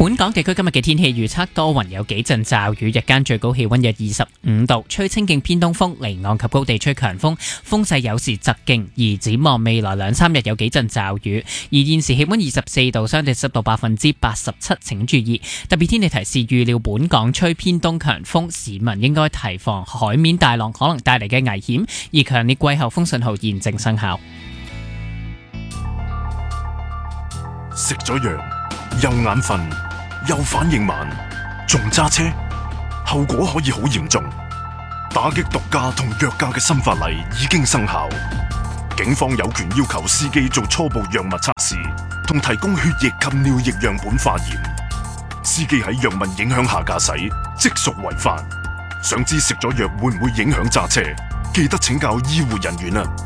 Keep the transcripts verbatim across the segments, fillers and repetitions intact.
本港地區今日嘅天氣預測多雲，有幾陣驟雨，日間最高氣溫約二十五度，吹清勁偏東風，離岸及高地吹強風，風勢有時疾勁。而展望未來兩三日有幾陣驟雨，而現時氣溫二十四度，相對濕度百分之八十七，請注意特別天氣提示，預料本港吹偏東強風，市民應該提防海面大浪可能帶嚟嘅危險，而強烈季候風信號現正生效。 食咗藥又眼瞓又反應慢，仲揸車，後果可以好嚴重。打擊毒駕同藥駕嘅新法例已經生效，警方有權要求司機做初步藥物測試，同提供血液及尿液樣本化驗。司機喺藥物影響下駕駛，即屬違法。想知食咗藥會唔會影響揸車？記得請教醫護人員啊！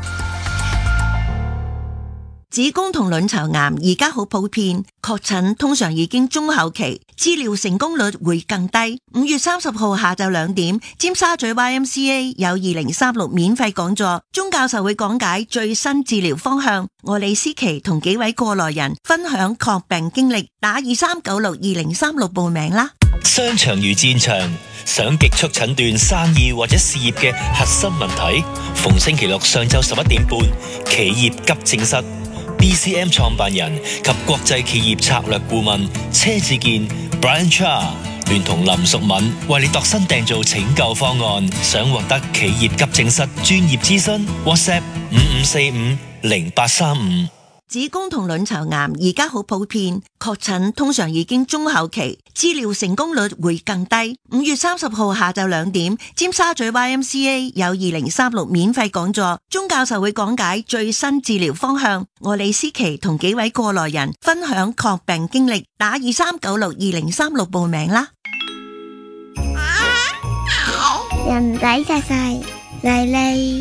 子宮同卵巢癌而家好普遍，確診通常已經中後期，治療成功率會更低。五月三十號下晝兩點，尖沙咀 Y M C A 有二零三六免費講座，鐘教授會講解最新治療方向。我李思琪同幾位過來人分享抗病經歷，打二三九六二零三六報名啦。 商場如戰場，想極速診斷生意或者事業嘅核心問題，逢星期六上晝十一點半，企業急症室。B C M 創辦人及國際企業策略顧問車志健 Brian Cha 聯同林淑敏為你度身訂造拯救方案。想獲得企業急症室專業諮詢 WhatsApp 五五四五零八三五。 子宮同卵巢癌而家好普遍，確診通常已經中後期，治療成功率會更低。五月三十號下晝兩點，尖沙咀 Y M C A 有二零三六免費講座，鐘教授會講解最新治療方向。我李思琪同幾位過來人分享抗病經歷，打二三九六二零三六報名啦。 人仔細細麗麗。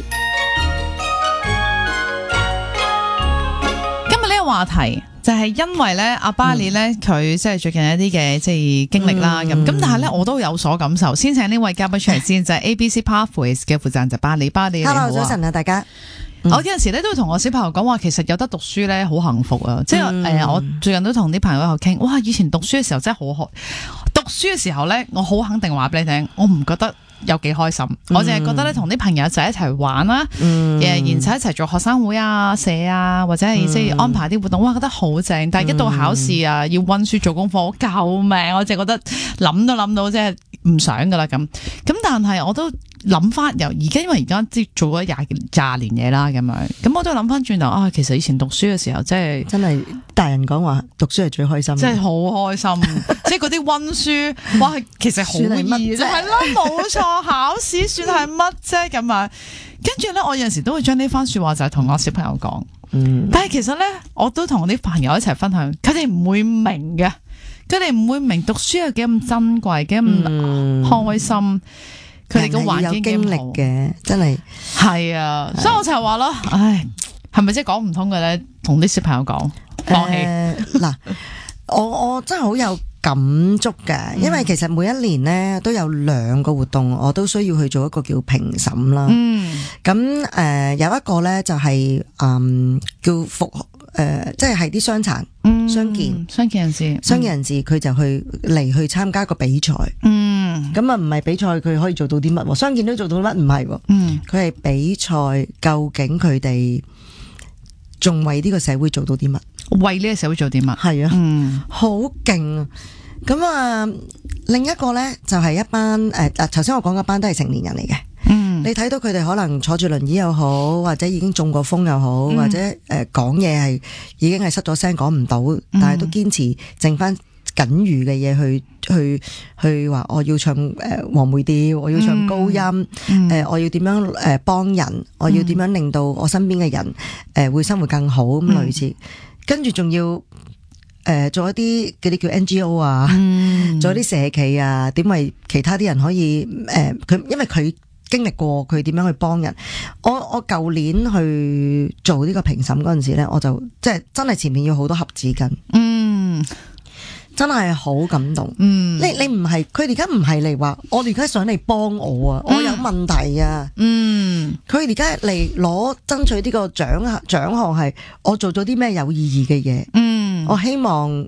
話題就係因為咧阿巴里咧佢即係最近一啲嘅即係經歷啦咁咁，嗯、但係咧我都有所感受。先請呢位嘉賓出嚟先，就係 A B C Pathways 嘅負責人就巴里。巴里 Hello， 早晨啊，大家。 嗯、我有陣時咧都會同我小朋友講話，其實有得讀書咧好幸福啊！即係誒、嗯呃，我最近都同啲朋友喺度傾，哇！以前讀書嘅時候真係好開，讀書嘅時候咧，我好肯定話俾你聽，我唔覺得有幾開心，嗯、我淨係覺得咧同啲朋友就一齊玩啦，誒、嗯，然後一齊做學生會啊、社啊，或者係即係安排啲活動，哇，覺得好正。但係一到考試啊，要溫書做功課，救命！我淨係覺得諗都諗到，即係唔想噶啦咁。咁但係我都諗翻由而家，因為而家即做咗廿廿年嘢啦，咁樣，咁我都諗翻轉頭啊，其實以前讀書嘅時候，即係真係大人講話讀書係最開心， 即係好開心，即係嗰啲溫書，哇，其實好易啫，係啦，冇錯，考試算係乜啫咁啊？跟住咧，我有陣時都會將呢番說話就係同我小朋友講，嗯，但係其實咧，我都同啲朋友一齊分享，佢哋唔會明嘅，佢哋唔會明讀書係幾咁珍貴，幾咁開心。嗯佢哋個環境有經歷嘅，真係係啊，所以我就係話咯，唉，係咪即係講唔通嘅咧？同啲小朋友講，放棄嗱，我我真係好有感觸嘅，因為其實每一年咧都有兩個活動，我都需要去做一個叫評審啦。嗯，咁誒、呃、有一個咧就係、是、嗯叫復誒、呃，即係係啲傷殘、嗯、傷健、 傷健人士、 傷健人士，佢、嗯、就去嚟去參加個比賽。嗯，咁啊唔係比賽，佢可以做到啲乜？傷健都做到乜？唔係，嗯，佢係比賽，究竟佢哋仲為呢個社會做到啲乜？ 為呢個社會做啲乜？ 係啊，嗯，好勁啊！咁啊，另一個咧就係、是、一班誒，嗱頭先我講嗰班都係成年人嚟嘅。嗯，你睇到佢哋可能坐住輪椅又好，或者已經中過風又好，嗯、或者誒講嘢係已經係失咗聲講唔到，嗯、但係都堅持剩翻僅餘嘅嘢去去去話我要唱誒黃梅調，我要唱高音，誒、嗯呃、我要點樣誒幫人，我要點樣令到我身邊嘅人誒、呃、會生活更好咁類似，跟住仲要誒、呃、做一啲嗰啲叫 N G O 啊，嗯、做一啲社企啊，點為其他啲人可以誒佢、呃、因為佢經歷過佢點樣去幫人。我我舊年去做呢個評審嗰陣時咧，我就即係真係前面要好多盒紙巾。嗯。真係好感動，嗯，你你唔係佢而家唔係嚟話，我哋而家想嚟幫我啊，嗯、我有問題啊，嗯，佢而家嚟攞爭取呢個獎獎項係我做咗啲咩有意義嘅嘢，嗯，我希望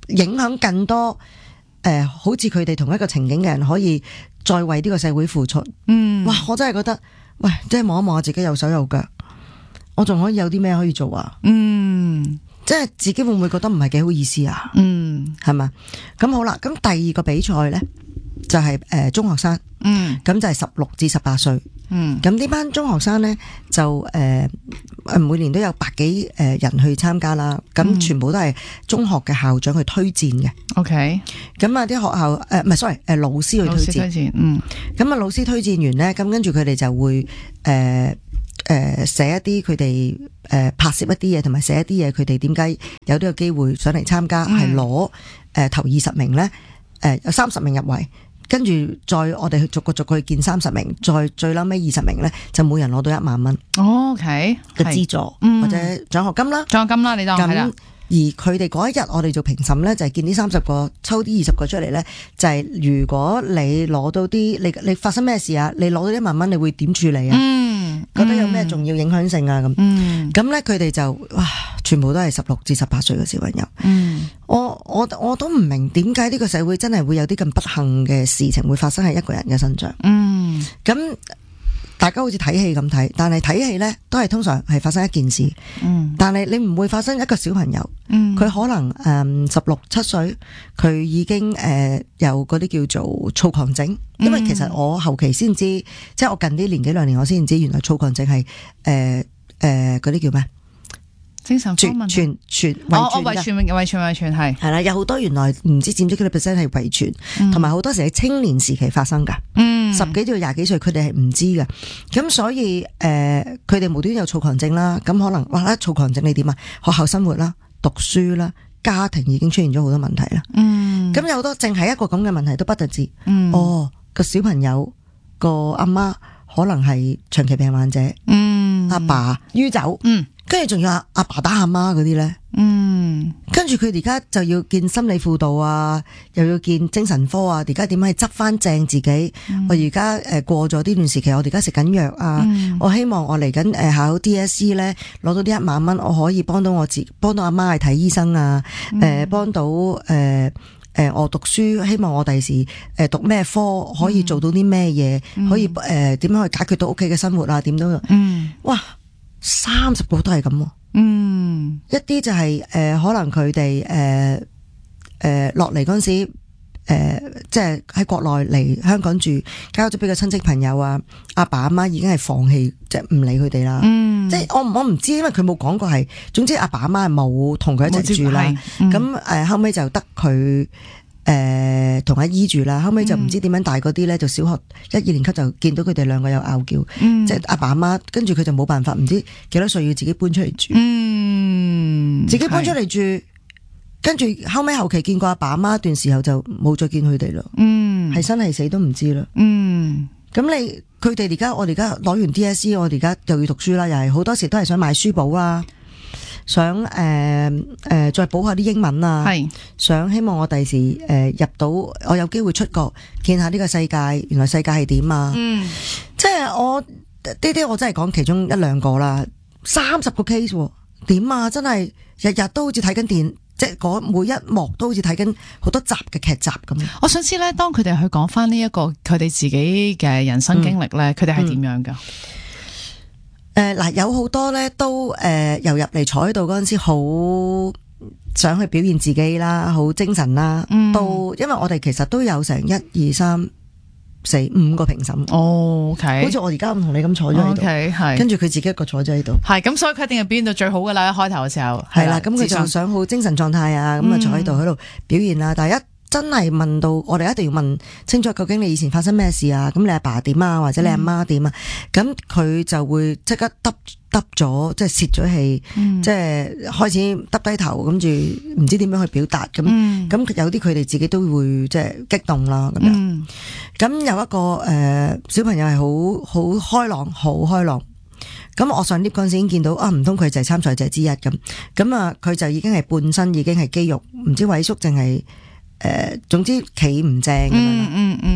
影響更多誒、呃，好似佢哋同一個情景嘅人，可以再為呢個社會付出。嗯，哇！我真係覺得，喂，即係望一望我自己有手有腳，我仲可以有啲咩可以做啊？嗯，即係自己會唔會覺得唔係幾好意思啊？嗯，係嘛？咁好啦，咁第二個比賽咧就係、是、誒、呃、中學生，嗯，咁就係十六至十八歲。嗯，咁呢班中學生咧就誒誒、呃、每年都有百幾誒人去參加啦，咁、嗯、全部都係中學嘅校長去推薦嘅。OK， 咁啊啲學校誒唔係 sorry 誒、呃、老師去推薦，推薦嗯，咁啊老師推薦完咧，咁跟住佢哋就會誒誒寫一啲佢哋誒拍攝一啲嘢，同埋寫一啲嘢，佢哋點解有呢個機會上嚟參加，係攞誒頭二十名咧，誒有三十名入圍。跟住再我哋去逐個逐個去見三十名，再最撚尾二十名咧，就每人攞到一萬蚊。哦 OK 嘅資助或者獎學金啦，獎學金啦，你當係啦。而佢哋嗰一日我哋做評審咧，就係見呢三十個抽啲二十個出嚟咧，就係、是、如果你攞到啲你你發生咩事啊，你攞到一萬蚊，你會點處理啊？嗯，覺得有咩重要影響性啊？咁嗯，咁咧佢哋就哇，全部都係十六至十八歲嘅小朋友。嗯，我我我都唔明點解呢個社會真係會有啲咁不幸嘅事情會發生喺一個人嘅身上。嗯，咁。大家好似睇戲咁睇，但係睇戲咧都係通常係發生一件事。嗯，但係你唔會發生一個小朋友，嗯，佢可能誒十六七歲，佢已經誒、呃、有嗰啲叫做躁狂症。因為其實我後期先知，即係我近啲年幾兩年我先知，原來躁狂症係誒誒嗰啲叫咩？精神科問題，傳傳遺傳，哦，遺傳遺傳遺傳係係啦，有好多原來唔知佔咗幾多 percent 係遺傳，同埋好多時喺青年時期發生噶，嗯，十幾到廿幾歲佢哋係唔知嘅，咁所以誒佢哋無端有躁狂症啦，咁可能哇躁狂症你點啊？學校生活啦、讀書啦、家庭已經出現咗好多問題啦，嗯，咁有好多淨係一個咁嘅問題都不得知，嗯，哦個小朋友個阿媽可能係長期病患者，嗯，阿爸酗酒，嗯。跟住仲有阿阿爸打阿媽嗰啲咧，嗯，跟住佢而家就要見心理輔導啊，又要見精神科啊，而家點樣去執翻正自己？嗯、我而家誒過咗呢段時期，我而家食緊藥啊，嗯、我希望我嚟緊誒考 D S E 咧，攞到呢一萬蚊，我可以幫到我自幫到阿媽去睇醫生啊，誒、嗯，幫、呃、到誒。呃誒、呃，我讀書，希望我第時誒讀咩科，可以做到啲咩嘢，嗯、可以誒點、呃、樣去解決到屋企嘅生活啊？點都，嗯，哇，三十個都係咁，嗯，一啲就係、是、誒、呃，可能佢哋誒誒落嚟嗰陣時，誒、呃，即係喺國內嚟香港住，交咗俾個親戚朋友啊，阿爸阿媽已經係放棄，即係唔理佢哋啦，嗯，即係我我唔知，因為佢冇講過係，總之阿爸阿媽係冇同佢一齊住啦，咁誒、嗯呃、後尾就得佢。誒，同阿姨住啦，後尾就唔知點樣大嗰啲咧，就小學一二年級就見到佢哋兩個有拗撬，嗯、即係阿爸阿媽，跟住佢就冇辦法，唔知幾多歲要自己搬出嚟住，嗯，自己搬出嚟住，是跟住後尾後期見過阿爸阿媽一段時候就冇再見佢哋咯，嗯，係生係死都唔知啦，嗯，咁你佢哋而家我哋而家攞完 D S E， 我哋而家又要讀書啦，又係好多時都係想買書簿啦。想誒誒、呃呃、再補下啲英文啊，係想希望我第時誒、呃、入到我有機會出國見下呢個世界，原來世界係點啊？嗯，即係我呢啲我真係講其中一兩個啦，三十個 case 點啊？真係日日都好似睇緊電，即係嗰每一幕都好似睇緊好多集嘅劇集咁。 我想知咧，當佢哋去講翻呢一個佢哋自己嘅人生經歷咧，佢哋係點樣噶？ 誒，嗱、呃，有好多咧都誒、呃，由入嚟坐喺度嗰陣時，好想去表現自己啦，好精神啦。嗯、到因為我哋其實都有成一二三四五個評審。哦，OK，好似我而家咁同你咁坐咗喺度，OK，係，跟住佢自己一個坐咗喺度。係，咁所以佢一定係表現到最好噶啦，一開頭嘅時候。係啦，咁佢就想好精神狀態啊，咁啊、嗯、坐喺度喺度表現啦，但係一。真係問到我哋一定要問清楚，究竟你以前發生咩事啊？咁你阿爸點啊？或者你阿媽點啊？咁佢、嗯、就會即刻耷耷咗，即係泄咗氣，嗯、即係開始耷低頭，跟住唔知點樣去表達咁。咁、嗯、有啲佢哋自己都會即係激動啦，咁樣。咁、嗯、有一個誒、呃、小朋友係好好開朗，好開朗。咁我上 lift 嗰陣時已經見到啊，唔通佢就係參賽者之一咁。咁啊，佢就已經係半身已經係肌肉，唔知萎縮淨係。誒、呃，總之企唔正咁樣啦。嗯嗯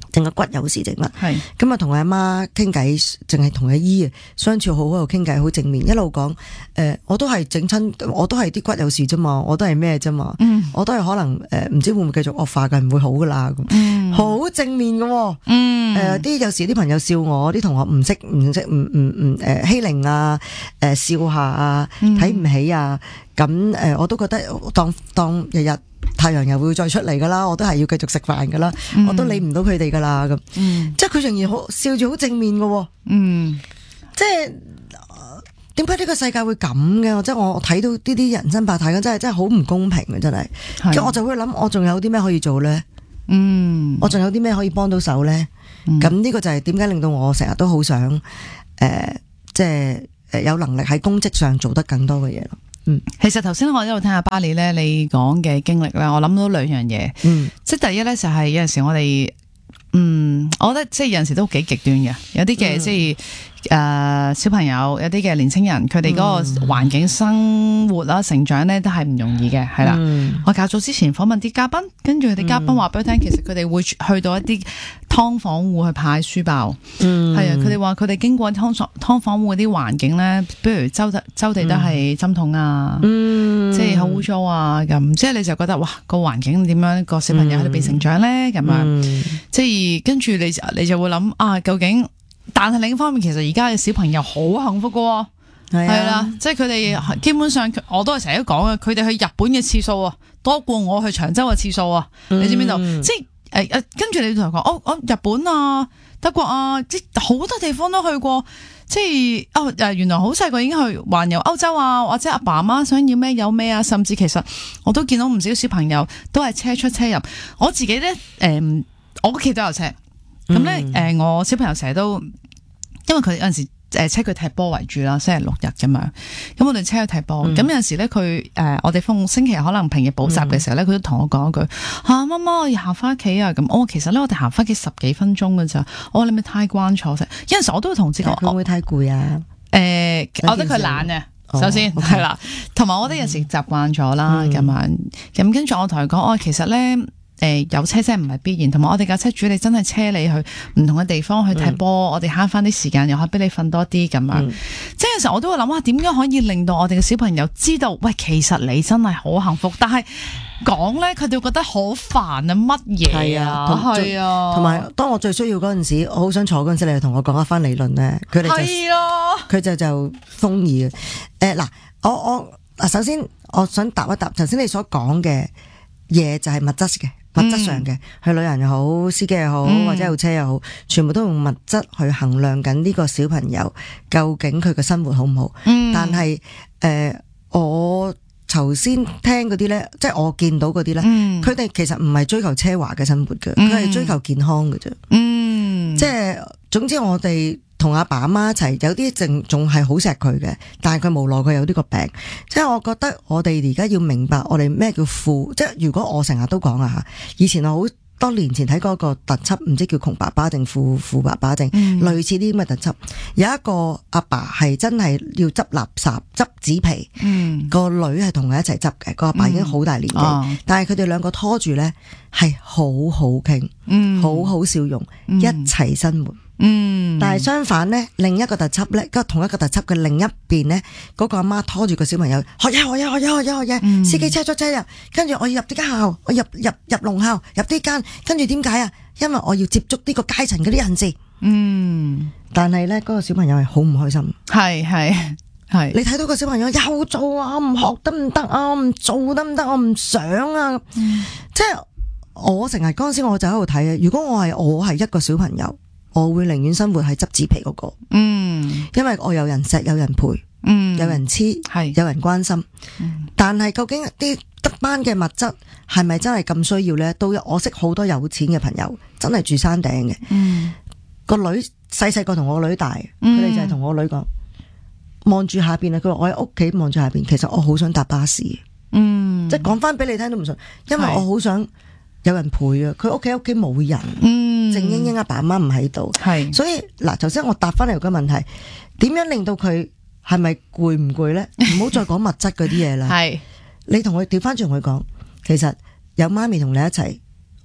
定個骨有事定乜？ 係咁啊，同阿媽傾偈，淨係同阿姨啊相處好好，喺度傾偈，好正面，一路講誒，我都係整親，我都係啲骨有事啫嘛，我都係咩啫嘛， 嗯我都係可能誒，唔、呃、知會唔會繼續惡化嘅，唔會好噶啦咁，好、嗯、正面嘅、哦， 嗯誒啲、呃、有時啲朋友笑我，啲同學唔識唔識唔唔唔誒欺凌啊，誒、呃、笑下啊，睇唔起啊，咁誒、呃、我都覺得當當日日。太陽又會再出嚟噶啦，我都係要繼續食飯噶啦，嗯、我都理唔到佢哋噶啦咁，嗯、即係佢仍然好笑住好正面嘅，嗯，即係點解呢個世界會咁嘅？即係我睇到呢啲人生百態嘅，真係真係好唔公平嘅，真係。咁的我就會諗，我仲有啲咩可以做咧？嗯，我仲有啲咩可以幫到手咧？咁呢、嗯、個就係點解令到我成日都好想誒、呃，即係誒有能力喺公職上做得更多嘅嘢咯。嗯， 其實頭先我一路聽阿巴里咧，你講嘅經歷咧，我諗到兩樣嘢。嗯，即係第一咧就係有陣時我哋，嗯，我覺得即係有陣時都幾極端嘅，有啲嘅、嗯、即係誒、呃、小朋友，有啲嘅年青人，佢哋嗰個環境生活啦、成長咧都係唔容易嘅，係啦。嗯、我較早之前訪問啲嘉賓，跟住佢哋嘉賓話俾我聽，其實佢哋會去到一啲劏房戶去派書包，係啊、嗯，佢哋話佢哋經過劏房劏房戶嗰啲環境咧，比如周地周地都係針筒啊，嗯、即係好污糟啊，咁即係你就覺得哇，個環境點樣，個小朋友喺度被成長咧，咁樣、嗯，即係跟住你你就會諗啊，究竟？但係另一方面，其實而家嘅小朋友好幸福噶、哦，係啦、啊，即係佢哋基本上，我都係成日都講嘅，佢哋去日本嘅次數啊，多過我去長洲嘅次數啊，嗯、你知唔知道？即係誒誒，跟住你同佢講，哦哦，日本啊、德國啊，即係好多地方都去過，即係哦誒，原來好細個已經去環遊歐洲啊，或者阿爸阿媽想要咩有咩啊，甚至其實我都見到唔少小朋友都係車出車入，我自己咧誒、呃，我屋企都有車。咁咧，誒、呃，我小朋友成日都，因為佢有陣時誒車佢踢波為主啦，星期六日咁樣，咁我哋車佢踢波，咁、嗯、有陣時咧佢誒，我哋逢星期日可能平日補習嘅時候咧，佢都同我講一句，吓媽媽我要行翻屋企啊，咁，我其實咧我哋行翻屋企十幾分鐘噶咋，我話你咪太關錯啫，有陣時我都會同自己講， 會唔會太攰啊？ 誒、呃，我覺得佢懶啊。首先係啦，同埋、哦 okay. 我覺得有時習慣咗啦，咁、嗯、樣，咁跟住我同佢講，哦，其實咧。誒、呃，有車真係唔係必然，同埋我哋架車主你真係車你去唔同嘅地方去踢波，嗯、我哋慳翻啲時間，又可以俾你瞓多啲咁樣。嗯、即係有時候我都會諗下，點樣可以令到我哋嘅小朋友知道，喂，其實你真係好幸福。但係講咧，佢哋會覺得好煩啊，乜嘢啊，係啊，同埋當我最需要嗰陣時，我好想坐嗰陣時，你就同我講一番理論咧，佢哋就係咯，佢就就風意嘅。誒、呃，嗱，我我嗱，首先我想答一答，頭先你所講嘅嘢就係物質嘅。物質上嘅，去旅行又好，司機又好，嗯、或者有車又好，全部都用物質去衡量緊呢個小朋友究竟佢嘅生活好唔好。嗯、但係誒、呃，我頭先聽嗰啲咧，即係我見到嗰啲咧，佢哋、嗯、其實唔係追求奢華嘅生活嘅，佢係、嗯、追求健康嘅啫。嗯，即係總之我哋。同阿爸阿媽一齊，有啲仲仲係好錫佢嘅，但係佢無奈佢有呢個病，即係我覺得我哋而家要明白我哋咩叫富，即係如果我成日都講啊吓，以前我好多年前睇過一個特輯，唔知叫窮爸爸定富富爸爸定，嗯、類似啲咁嘅特輯，有一個阿爸係真係要執垃圾、執紙皮，嗯、個女係同佢一齊執嘅，個阿爸已經好大年紀，嗯哦、但係佢哋兩個拖住咧係好好傾，嗯、好好笑容，嗯、一齊生活。嗯，但係相反咧，另一個特輯咧，個同一個特輯嘅另一邊咧，嗰、嗰個阿媽拖住個小朋友學嘢學嘢學嘢學嘢學嘢，嗯、司機車出車入，跟住我要入呢間校，我入入入農校，入呢間，跟住點解啊？因為我要接觸呢個階層嗰啲人士。嗯，但係咧，嗰、嗰個小朋友係好唔開心。係係係，你睇到個小朋友又做啊，我唔學得唔得啊？我唔做得唔得？我唔想啊！嗯、即係我成日嗰陣時我就喺度睇啊。如果我係我係一個小朋友。我會寧願生活係執紙皮嗰個，嗯，因為我有人錫，有人陪，嗯，有人黐，係有人關心，嗯、但係究竟啲得班嘅物質係咪真係咁需要咧？都有我識好多有錢嘅朋友，真係住山頂嘅，嗯，個女細細個同我女大，佢哋就係同我女講，望住下邊啊，佢話我喺屋企望住下邊，其實我好想搭巴士，嗯，即係講翻俾你聽都唔信，因為我好想有人陪啊，佢屋企屋企冇人，嗯。靜英英阿爸阿媽唔喺度，係是所以嗱，頭先我答翻嚟個問題，點樣令到佢係咪攰唔攰咧？唔好再講物質嗰啲嘢啦。係是你同佢調翻轉同佢講，其實有媽咪同你一齊，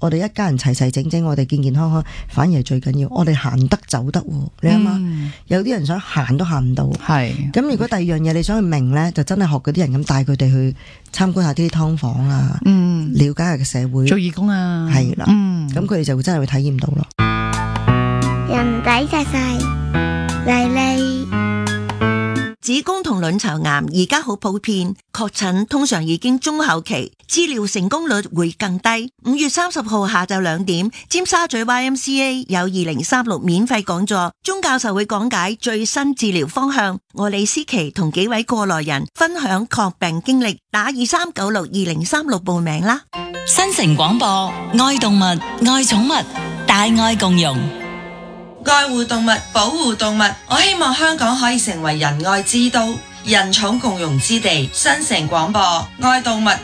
我哋一家人齊齊整整，我哋健健康康，反而係最緊要。我哋行得走得，你諗下，嗯、有啲人想行都行唔到。係咁，如果第二樣嘢你想去明呢，就真係學嗰啲人咁帶佢哋去參觀下啲劏房啊，嗯，了解下個社會，做義工啊，係啦，嗯，咁佢哋就會真係會體驗到咯。 人仔細細，麗麗。 子宮同卵巢癌而家好普遍，確診通常已經中後期，治療成功率會更低。五月三十號下晝兩點，尖沙咀 Y M C A 有二零三六免費講座，鐘教授會講解最新治療方向。我李思琪同幾位過來人分享抗病經歷，打二三九六二零三六報名啦。 新城廣播，愛動物，愛寵物，大愛共融。 愛護動物，保護動物，我希望香港可以成為仁愛之都、人寵共融之地。新城廣播，愛動物。